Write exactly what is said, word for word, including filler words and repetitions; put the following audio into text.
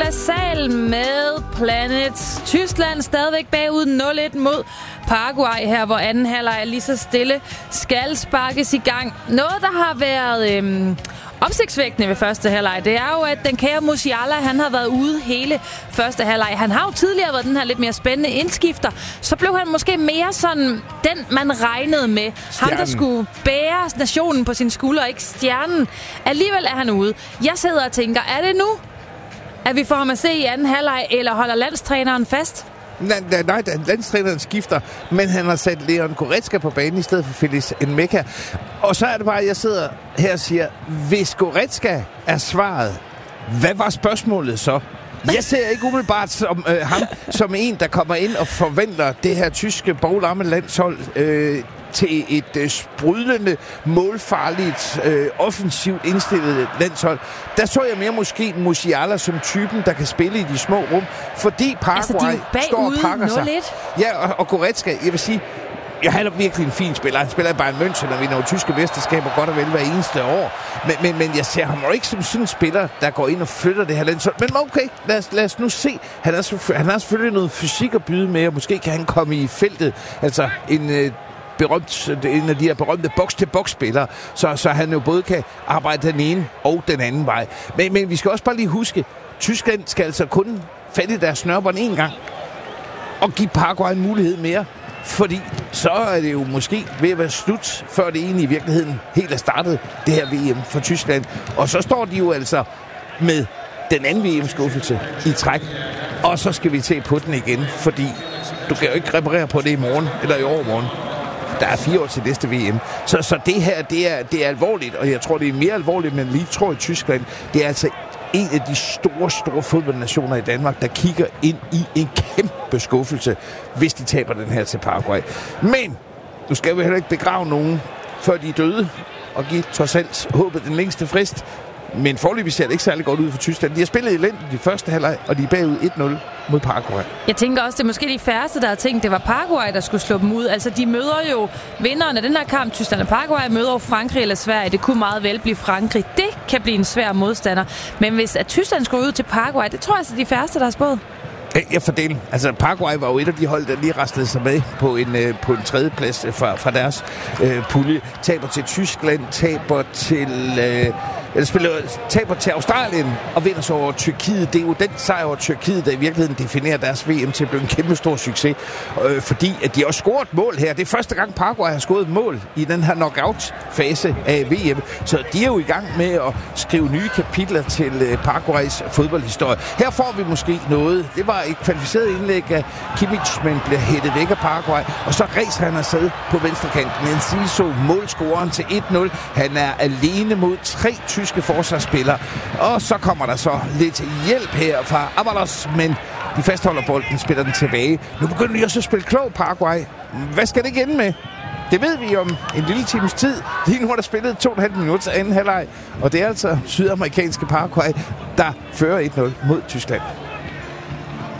Niklas Sahl med Planets. Tyskland stadigvæk bagud nul et mod Paraguay her, hvor anden halvleg lige så stille skal sparkes i gang. Noget, der har været øhm, opsigtsvækkende ved første halvleg, det er jo, at den kære Musiala, han har været ude hele første halvleg. Han har jo tidligere været den her lidt mere spændende indskifter. Så blev han måske mere sådan den, man regnede med. Stjernen. Ham, der skulle bære nationen på sin skulder, ikke stjernen. Alligevel er han ude. Jeg sidder og tænker, er det nu, at vi får ham at se i anden halvleg, eller holder landstræneren fast? Nej, nej, nej, landstræneren skifter, men han har sat Leon Goretzka på banen i stedet for Felix Enmeka. Og så er det bare, at jeg sidder her og siger, hvis Goretzka er svaret, hvad var spørgsmålet så? Jeg ser ikke umiddelbart som, øh, ham som en, der kommer ind og forventer det her tyske boglamme landshold øh, til et øh, sprudlende, målfarligt, øh, offensivt indstillet landshold. Der så jeg mere måske Musiala som typen, der kan spille i de små rum, fordi Paraguay altså, står og pakker sig. Ja, og, og Goretzka, jeg vil sige, jeg har virkelig en fin spiller. Han spiller i Bayern München, og vi når tyske mesterskaber godt og vel hver eneste år. Men, men, men jeg ser ham jo ikke som sådan en spiller, der går ind og flytter det her landshold. Men okay, lad os, lad os nu se. Han, er, han har selvfølgelig noget fysik at byde med, og måske kan han komme i feltet. Altså en... Øh, berømt, en af de her berømte boks-til-boks-spillere, så, så han jo både kan arbejde den ene og den anden vej. Men, men vi skal også bare lige huske, Tyskland skal altså kun fatte deres snørbånd en gang og give Paraguay en mulighed mere, fordi så er det jo måske ved at være slut, før det egentlig i virkeligheden helt er startet, det her V M for Tyskland. Og så står de jo altså med den anden V M-skuffelse i træk, og så skal vi til på den igen, fordi du kan jo ikke reparere på det i morgen, eller i overmorgen. Der er fire år til næste V M. Så, så det her, det er, det er alvorligt, og jeg tror, det er mere alvorligt, men lige tror i Tyskland, det er altså en af de store, store fodboldnationer i Danmark, der kigger ind i en kæmpe skuffelse, hvis de taber den her til Paraguay. Men nu skal vi heller ikke begrave nogen, før de er døde, og give trods alt håbet den længste frist. Men foreløbig ser det ikke særlig godt ud for Tyskland. De har spillet elendigt i første halvleg, og de er bagud et nul mod Paraguay. Jeg tænker også, det er måske de færreste, der har tænkt, det var Paraguay, der skulle slå dem ud. Altså, de møder jo vinderen af den her kamp. Tyskland og Paraguay møder jo Frankrig eller Sverige. Det kunne meget vel blive Frankrig. Det kan blive en svær modstander. Men hvis at Tyskland skulle ud til Paraguay, det tror jeg, at de færreste, der har spået. Jeg fordeler. Altså, Paraguay var jo et af de hold, der lige rastede sig med på en, øh, på en tredje plads fra, fra deres øh, pulje. Taber til Tyskland, taber til... Øh, eller spiller, taber til Australien og vinder så over Tyrkiet. Det er jo den sejr over Tyrkiet, der i virkeligheden definerer deres V M til at blive en kæmpe stor succes. Øh, fordi at de har scoret mål her. Det er første gang, Paraguay har scoret mål i den her knockout-fase af V M. Så de er jo i gang med at skrive nye kapitler til øh, Paraguays fodboldhistorie. Her får vi måske noget. Det var et kvalificeret indlæg af Kimmich, men bliver hættet væk af Paraguay. Og så rejser han afsted på venstrekanten. Enciso, målscoreren til et nul. Han er alene mod tre tyske forsvarsspillere. Og så kommer der så lidt hjælp her fra Avalos, men de fastholder bolden, spiller den tilbage. Nu begynder de også at spille klog, Paraguay. Hvad skal det ende med? Det ved vi om en lille times tid. Lige nu har der spillet to og en halv minut til anden halvleg, og det er altså sydamerikanske Paraguay, der fører et nul mod Tyskland.